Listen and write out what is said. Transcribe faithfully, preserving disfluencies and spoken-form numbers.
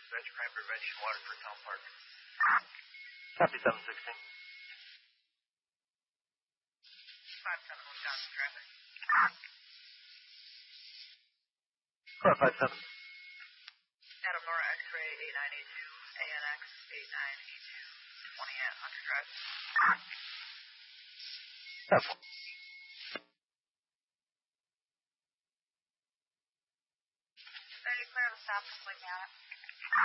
Veg Crime Prevention, Waterford Town Park. Copy seven sixteen. five seven one Johnson traffic. Car five seven. Adam Nora X-ray eight nine eight two, A N X eight nine eight two, twenty at Hunter Drive. Careful. Are you clear of the stop complete on it?